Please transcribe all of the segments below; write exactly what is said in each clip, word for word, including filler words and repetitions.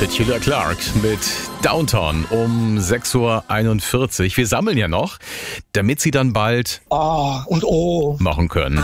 Petula Clark mit Downtown um sechs Uhr einundvierzig. Wir sammeln ja noch, damit Sie dann bald Ah und oh machen können.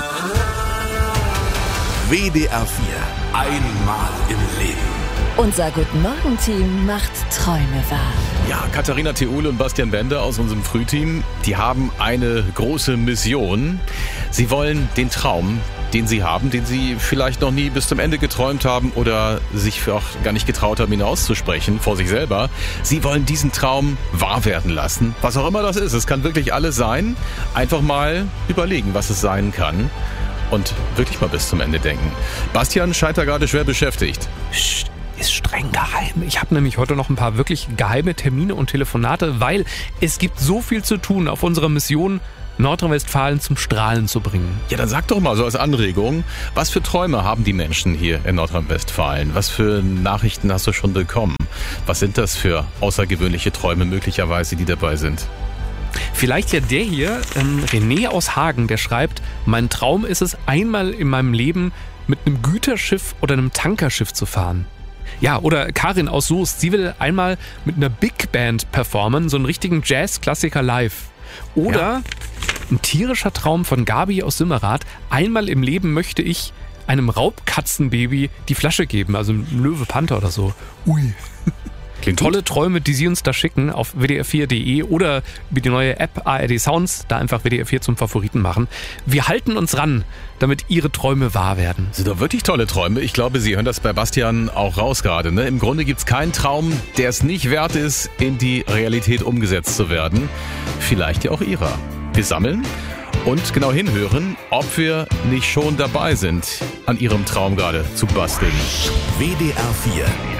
W D R vier. Einmal im Leben. Unser Guten-Morgen-Team macht Träume wahr. Ja, Katharina Theule und Bastian Bender aus unserem Frühteam, die haben eine große Mission. Sie wollen den Traum, den sie haben, den sie vielleicht noch nie bis zum Ende geträumt haben oder sich auch gar nicht getraut haben, ihn auszusprechen vor sich selber. Sie wollen diesen Traum wahr werden lassen. Was auch immer das ist, es kann wirklich alles sein. Einfach mal überlegen, was es sein kann und wirklich mal bis zum Ende denken. Bastian scheint da gerade schwer beschäftigt. Psst. Ist streng geheim. Ich habe nämlich heute noch ein paar wirklich geheime Termine und Telefonate, weil es gibt so viel zu tun auf unserer Mission, Nordrhein-Westfalen zum Strahlen zu bringen. Ja, dann sag doch mal so als Anregung, was für Träume haben die Menschen hier in Nordrhein-Westfalen? Was für Nachrichten hast du schon bekommen? Was sind das für außergewöhnliche Träume möglicherweise, die dabei sind? Vielleicht ja der hier, ähm, René aus Hagen, der schreibt, mein Traum ist es, einmal in meinem Leben mit einem Güterschiff oder einem Tankerschiff zu fahren. Ja, oder Karin aus Soest, sie will einmal mit einer Big Band performen, so einen richtigen Jazz-Klassiker live. Oder ja. Ein tierischer Traum von Gabi aus Simmerath, einmal im Leben möchte ich einem Raubkatzenbaby die Flasche geben, also ein Löwe-Panther oder so. Ui. Klingt Tolle gut. Träume, die Sie uns da schicken auf w d r vier punkt d e oder über die neue App A R D Sounds, da einfach W D R vier zum Favoriten machen. Wir halten uns ran, damit Ihre Träume wahr werden. Das sind doch wirklich tolle Träume. Ich glaube, Sie hören das bei Bastian auch raus gerade. Ne? Im Grunde gibt es keinen Traum, der es nicht wert ist, in die Realität umgesetzt zu werden. Vielleicht ja auch Ihrer. Wir sammeln und genau hinhören, ob wir nicht schon dabei sind, an Ihrem Traum gerade zu basteln. W D R vier.